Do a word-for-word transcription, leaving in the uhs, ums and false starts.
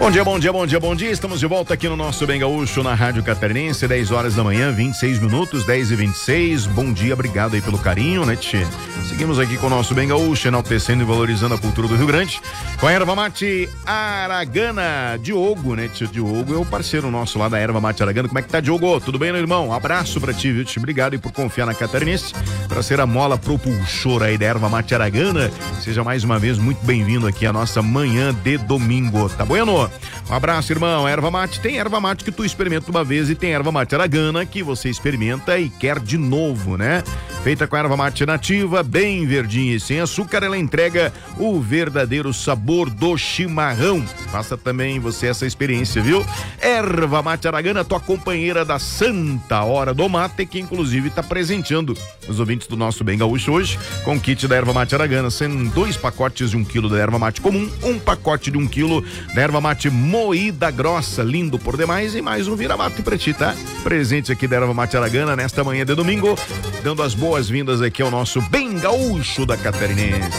Bom dia, bom dia, bom dia, bom dia. Estamos de volta aqui no nosso Bem Gaúcho, na Rádio Catarinense, dez horas da manhã, vinte e seis minutos, dez e vinte e seis. Bom dia, obrigado aí pelo carinho, né, tchê? Seguimos aqui com o nosso Bem Gaúcho, enaltecendo e valorizando a cultura do Rio Grande, com a erva mate Aragana. Diogo, né, tchê? Diogo é o parceiro nosso lá da erva mate Aragana. Como é que tá, Diogo? Tudo bem, meu irmão? Um abraço pra ti, viu, tchê? Obrigado aí por confiar na Catarinense, pra ser a mola propulsora aí da erva mate Aragana. Seja mais uma vez muito bem-vindo aqui à nossa manhã de domingo, tá bueno? Um abraço, irmão. Erva mate, tem erva mate que tu experimenta uma vez e tem erva mate Aragana que você experimenta e quer de novo, né? Feita com erva mate nativa, bem verdinha e sem açúcar, ela entrega o verdadeiro sabor do chimarrão. Faça também você essa experiência, viu? Erva mate Aragana, tua companheira da Santa Hora do Mate, que inclusive está presenteando os ouvintes do nosso Bem Gaúcho hoje com o kit da erva mate Aragana, sendo dois pacotes de um quilo da erva mate comum, um pacote de um quilo da erva mate moída grossa, lindo por demais, e mais um vira-mate pra ti, tá? Presente aqui da erva mate Aragana nesta manhã de domingo, dando as boas-vindas aqui ao nosso Bem Gaúcho da Catarinense.